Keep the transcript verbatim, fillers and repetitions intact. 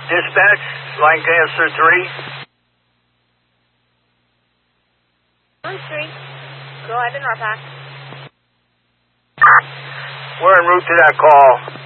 Dispatch, Lancaster three. On three. Go ahead and R PAC. We're en route to that call.